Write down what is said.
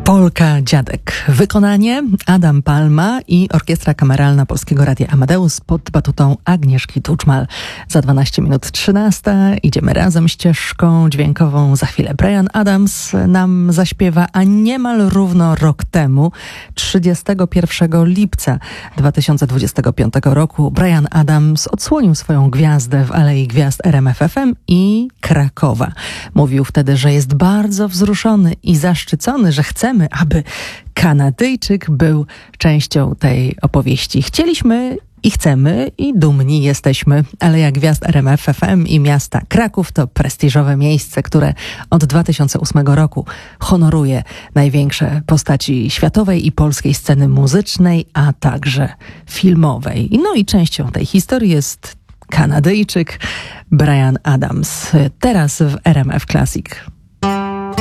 Polka Dziadek. Wykonanie Adam Palma i Orkiestra Kameralna Polskiego Radia Amadeus pod batutą Agnieszki Tuczmal. Za 12 minut 13 idziemy razem ścieżką dźwiękową. Za chwilę Bryan Adams nam zaśpiewa, a niemal równo rok temu, 31 lipca 2025 roku, Bryan Adams odsłonił swoją gwiazdę w Alei Gwiazd RMF FM i Krakowa. Mówił wtedy, że jest bardzo wzruszony i zaszczycony, że chcemy, aby Kanadyjczyk był częścią tej opowieści. Chcieliśmy i chcemy i dumni jesteśmy. Aleja Gwiazd RMF FM i miasta Kraków to prestiżowe miejsce, które od 2008 roku honoruje największe postaci światowej i polskiej sceny muzycznej, a także filmowej. No i częścią tej historii jest Kanadyjczyk Bryan Adams. Teraz w RMF Classic.